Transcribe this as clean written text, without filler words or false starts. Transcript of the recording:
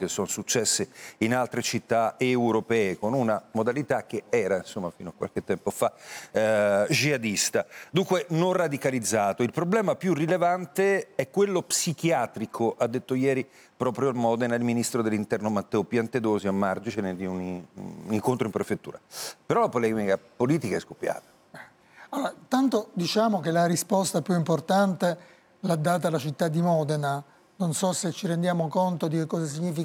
che sono successe in altre città europee con una modalità che era, insomma, fino a qualche tempo fa jihadista. Dunque non radicalizzato. Il problema più rilevante è quello psichiatrico, ha detto ieri proprio a Modena il ministro dell'Interno Matteo Piantedosi a margine di un incontro in prefettura. Però la polemica politica è scoppiata. Allora, tanto diciamo che la risposta più importante l'ha data la città di Modena. Non so se ci rendiamo conto di che cosa significa